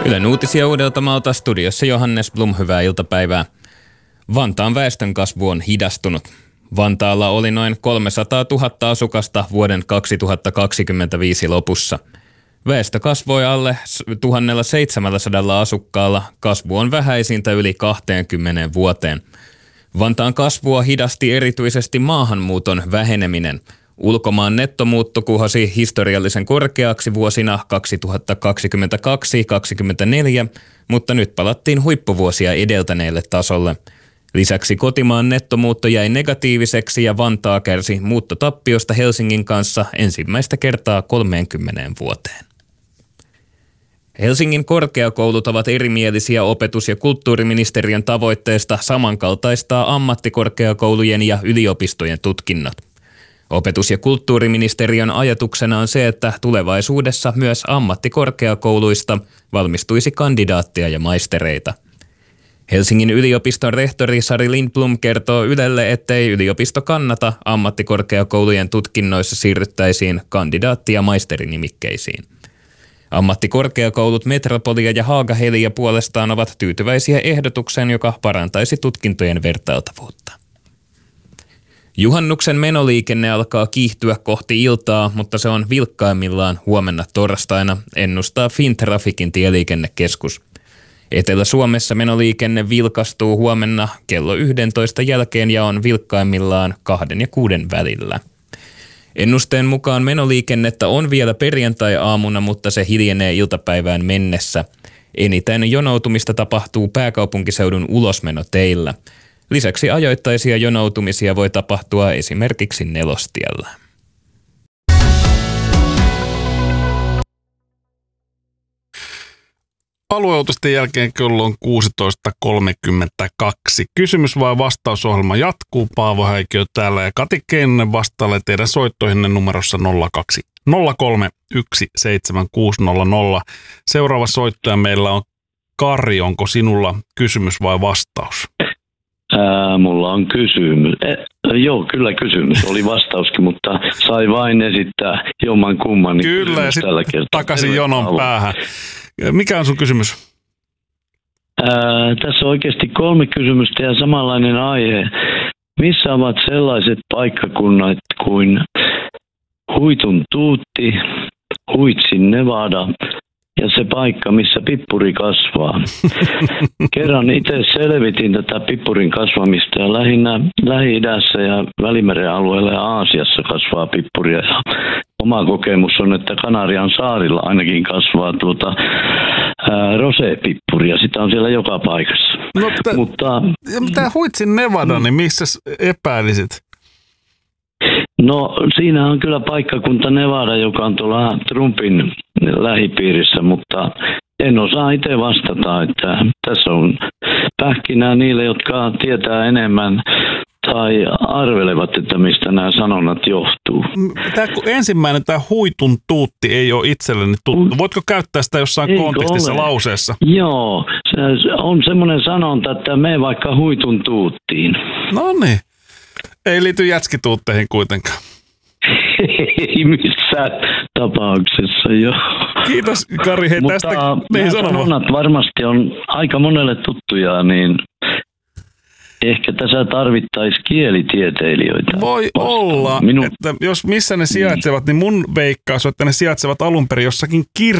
Ylen uutisia Uudeltamaalta, studiossa Johannes Blum, hyvää iltapäivää. Vantaan väestönkasvu on hidastunut. Vantaalla oli noin 300 000 asukasta vuoden 2025 lopussa. Väestö kasvoi alle 1700 asukkaalla. Kasvu on vähäisintä yli 20 vuoteen. Vantaan kasvua hidasti erityisesti maahanmuuton väheneminen. Ulkomaan nettomuutto kuhosi historiallisen korkeaksi vuosina 2022-2024, mutta nyt palattiin huippuvuosia edeltäneelle tasolle. Lisäksi kotimaan nettomuutto jäi negatiiviseksi ja Vantaa kärsi muuttotappiosta Helsingin kanssa ensimmäistä kertaa 30 vuoteen. Helsingin korkeakoulut ovat erimielisiä opetus- ja kulttuuriministeriön tavoitteesta samankaltaistaa ammattikorkeakoulujen ja yliopistojen tutkinnot. Opetus- ja kulttuuriministeriön ajatuksena on se, että tulevaisuudessa myös ammattikorkeakouluista valmistuisi kandidaatteja ja maistereita. Helsingin yliopiston rehtori Sari Lindblom kertoo Ylelle, ettei yliopisto kannata ammattikorkeakoulujen tutkinnoissa siirryttäisiin kandidaatti- ja maisterinimikkeisiin. Ammattikorkeakoulut Metropolia ja Haaga-Helia puolestaan ovat tyytyväisiä ehdotukseen, joka parantaisi tutkintojen vertailtavuutta. Juhannuksen menoliikenne alkaa kiihtyä kohti iltaa, mutta se on vilkkaimmillaan huomenna torstaina, ennustaa Fintraficin tieliikennekeskus. Etelä-Suomessa menoliikenne vilkastuu huomenna kello 11 jälkeen ja on vilkkaimmillaan 2 ja 6 välillä. Ennusteen mukaan menoliikennettä on vielä perjantai-aamuna, mutta se hiljenee iltapäivään mennessä. Eniten jonoutumista tapahtuu pääkaupunkiseudun ulosmenoteillä. Lisäksi ajoittaisia jonoutumisia voi tapahtua esimerkiksi Nelostiellä. Alueuutisten jälkeen kello on 16.32. Kysymys vai vastausohjelma jatkuu. Paavo Häikiö täällä ja Kati Keinonen vastailee teidän soittoihinne numerossa 0203 17600. Seuraava soittaja meillä on Kari. Onko sinulla kysymys vai vastaus? Mulla on kysymys. Joo, kyllä kysymys. Oli vastauskin, mutta sai vain esittää jomman kumman. Kyllä, ja sitten takaisin jonon päähän. Mikä on sun kysymys? Tässä on oikeasti 3 kysymystä ja samanlainen aihe. Missä ovat sellaiset paikkakunnat kuin Huitun Tuutti, Huitsin Nevada ja se paikka, missä pippuri kasvaa? Kerran itse selvitin tätä pippurin kasvamista ja lähinnä Lähi-idässä ja Välimeren alueella ja Aasiassa kasvaa pippuria. Oma kokemus on, että Kanarian saarilla ainakin kasvaa rosépippuria. Sitä on siellä joka paikassa. Mutta tämä Huitsin Nevada, niin missä epäilisit? No siinä on kyllä paikkakunta Nevada, joka on tuolla Trumpin lähipiirissä, mutta en osaa itse vastata, että tässä on pähkinää niille, jotka tietää enemmän tai arvelevat, että mistä nämä sanonnat johtuu. Ensimmäinen, tämä Huitun Tuutti, ei ole itselleni tuttu. Voitko käyttää sitä jossain kontekstissa lauseessa? Joo, se on semmoinen sanonta, että mene vaikka Huitun Tuuttiin. No niin. Ei liity jätskituutteihin kuitenkaan. Ei missään tapauksessa, joo. Kiitos Kari, hei mutta tästä. Niin sanonnat varmasti on aika monelle tuttuja, niin ehkä tässä tarvittaisiin kielitieteilijöitä. Voi olla, että jos missä ne sijaitsevat, niin mun veikkaus on, että ne sijaitsevat alun perin jossakin